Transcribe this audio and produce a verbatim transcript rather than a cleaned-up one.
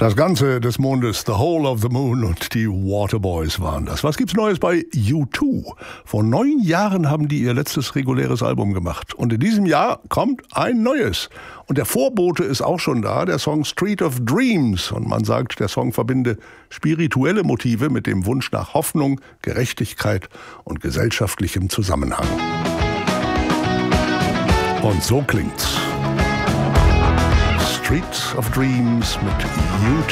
Das Ganze des Mondes, The Whole of the Moon und die Waterboys waren das. Was gibt's Neues bei U zwei? Vor neun Jahren haben die ihr letztes reguläres Album gemacht. Und in diesem Jahr kommt ein neues. Und der Vorbote ist auch schon da, der Song Street of Dreams. Und man sagt, der Song verbinde spirituelle Motive mit dem Wunsch nach Hoffnung, Gerechtigkeit und gesellschaftlichem Zusammenhang. Und so klingt's. Street of Dreams mit U